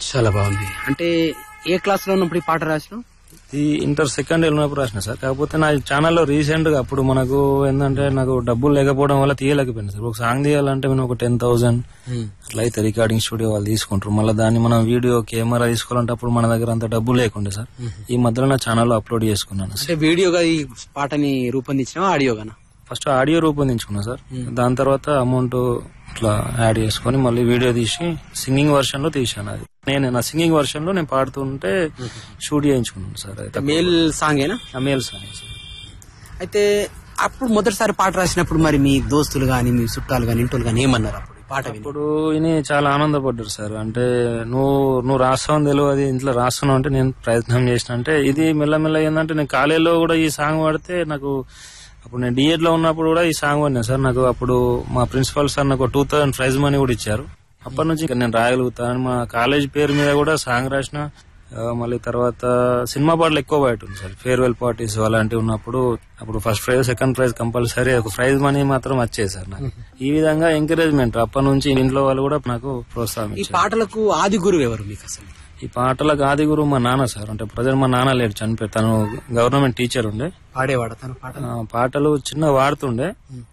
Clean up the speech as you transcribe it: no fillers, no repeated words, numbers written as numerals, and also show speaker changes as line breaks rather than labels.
చాలా బాగుంది. అంటే ఏ క్లాస్ లో ఉన్నప్పుడు ఈ పాట రాసినావు?
ఈ ఇంటర్ సెకండ్ ఇయర్ ఉన్నప్పుడు రాసిన సార్. కాకపోతే నా ఛానల్లో రీసెంట్ గా అప్పుడు మనకు ఏంటంటే నాకు డబ్బులు లేకపోవడం వల్ల తీయలేకపోయింది సార్. ఒక సాంగ్ తీయాలంటే మనం ఒక 10,000 అట్లా అయితే రికార్డింగ్ స్టూడియో వాళ్ళు తీసుకుంటారు. మళ్ళీ దాన్ని మనం వీడియో కెమెరా తీసుకోవాలంటే అప్పుడు మన దగ్గర అంత డబ్బులు లేకుండే సార్. ఈ మధ్యలో నా ఛానల్లో అప్లోడ్ చేసుకున్నాను.
అంటే వీడియోగా ఈ పాటని రూపొందించినా ఆడియోగానా?
First audio రూపొందించుకున్నా sir. దాని తర్వాత అమౌంట్ ఇట్లా యాడ్ చేసుకుని మళ్ళీ వీడియో తీసి సింగింగ్ వర్షన్ లో తీసాను. అది నా సింగింగ్ వర్షన్ లో నేను పాడుతుంటే షూట్ చేయించుకున్నాను సార్. అయితే
మేల్ సాంగ్ ఏనా?
Male song sir.
అయితే అప్పుడు మొదటిసారి పాట రాసినప్పుడు మరి మీ దోస్తులు గాని మీ చుట్టాలు గాని ఇంటోళ్ళు గాని ఏమన్నారు అప్పుడు పాట?
ఇప్పుడు ఈయన చాలా ఆనందపడ్డారు సార్. అంటే నువ్వు రాస్తావని తెలియదు, ఇంట్లో రాస్తున్నావు అంటే నేను ప్రయత్నం చేసిన. అంటే ఇది మెల్లమెల్ల ఏంటంటే నేను కాలేజీలో కూడా ఈ సాంగ్ పాడితే నాకు అప్పుడు నేను డిఎడ్ లో ఉన్నప్పుడు కూడా ఈ సాంగ్ పాడినా సార్. నాకు అప్పుడు మా ప్రిన్సిపల్ సార్ నాకు 2000 ప్రైజ్ మనీ కూడా ఇచ్చారు. అప్పటి నుంచి నేను రాయగలుగుతాను. మా కాలేజ్ పేరు మీద కూడా సాంగ్ రాసిన. మళ్ళీ తర్వాత సినిమా పాటలు ఎక్కువ బయట ఉంది సార్. ఫేర్వెల్ పార్టీస్ అలాంటివి ఉన్నప్పుడు అప్పుడు first prize second prize compulsory ఒక ప్రైజ్ మనీ మాత్రం వచ్చేది సార్ నాకు. ఈ విధంగా ఎంకరేజ్మెంట్ అప్పటి నుంచి ఇంట్లో వాళ్ళు కూడా నాకు ప్రోత్సాహం.
ఈ పాటలకు ఆది గురువు ఎవరు మీకు అసలు?
ఈ పాటలకు ఆది గురువు మా నాన్న సార్. అంటే ప్రజలు మా నాన్న లేడు, చనిపోయి. తను గవర్నమెంట్ టీచర్ ఉండే.
పాడేవాడు తన పాటలు
చిన్న వాడుతుండే.